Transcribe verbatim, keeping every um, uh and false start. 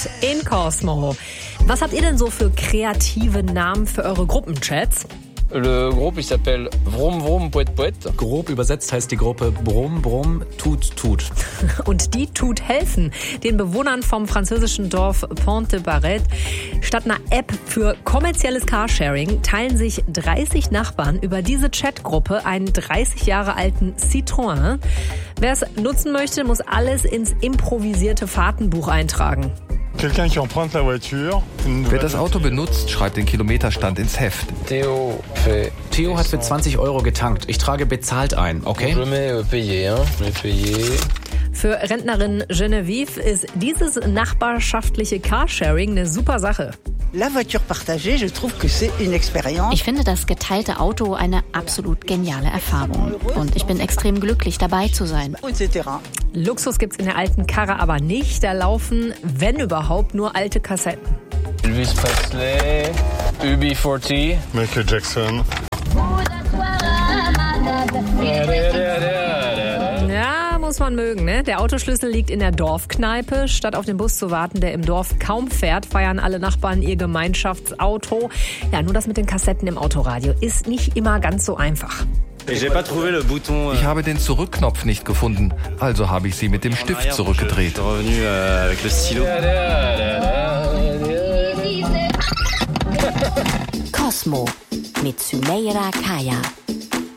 in Cosmo. Was habt ihr denn so für kreative Namen für eure Gruppenchats? Le groupe, il s'appelle Vroom Vroom Poète Poète. Grob übersetzt heißt die Gruppe Brumm Brumm Tut Tut. Und die tut helfen den Bewohnern vom französischen Dorf Pont-de-Barret. Statt einer App für kommerzielles Carsharing teilen sich dreißig Nachbarn über diese Chatgruppe einen dreißig Jahre alten Citroën. Wer es nutzen möchte, muss alles ins improvisierte Fahrtenbuch eintragen. Wer das Auto benutzt, schreibt den Kilometerstand ins Heft. Theo fait... Theo hat für zwanzig Euro getankt. Ich trage bezahlt ein, okay? Je mets euh, payer, hein. Je mets payer. Für Rentnerin Geneviève ist dieses nachbarschaftliche Carsharing eine super Sache. La voiture partagée, je trouve que c'est une expérience. Ich finde das geteilte Auto eine absolut geniale Erfahrung. Und ich bin extrem glücklich, dabei zu sein. et cetera. Luxus gibt's in der alten Karre aber nicht. Da laufen, wenn überhaupt, nur alte Kassetten. Elvis Presley, U B vierzig. Michael Jackson. Ja, muss man mögen, ne? Der Autoschlüssel liegt in der Dorfkneipe. Statt auf den Bus zu warten, der im Dorf kaum fährt, feiern alle Nachbarn ihr Gemeinschaftsauto. Ja, nur das mit den Kassetten im Autoradio ist nicht immer ganz so einfach. Ich habe den Zurückknopf nicht gefunden, also habe ich sie mit dem Stift zurückgedreht. Cosmo mit Sümeyra Kaya.